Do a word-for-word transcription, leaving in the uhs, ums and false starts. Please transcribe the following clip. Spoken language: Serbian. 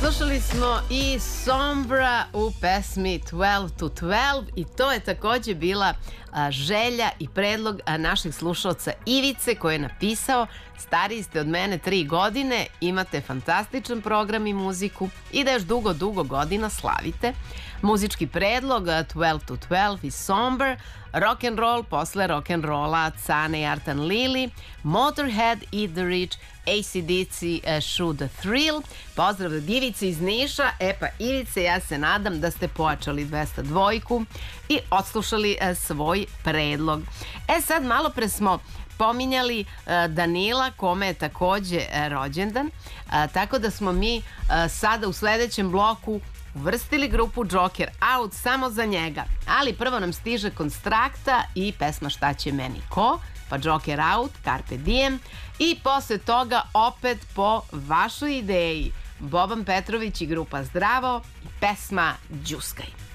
Slušali smo i Sombra u pesmi twelve to twelve i to je takođe bila a, želja i predlog a, naših slušalca Ivice koji je napisao: stariji ste od mene tri godine, imate fantastičan program i muziku i da još dugo, dugo godina slavite. Muzički predlog a, twelve to twelve i Somber, rock and roll posle rock and rolla Cane i Artan Lili, Motorhead i The Rich, A C D C uh, Shoot the Thrill. Pozdrav od Ivice iz Niša. E pa Ivice, ja se nadam da ste pojačali dvesta dva i odslušali uh, svoj predlog. E sad, malo pre smo pominjali uh, Danila, kome je takođe uh, rođendan, uh, tako da smo mi uh, sada u sledećem bloku uvrstili grupu Joker Out samo za njega. Ali prvo nam stiže Konstrakta i pesma Šta će meni ko, pa Joker Out, Carpe Diem i posle toga opet po vašoj ideji Boban Petrović i grupa Zdravo i pesma Đuskaj.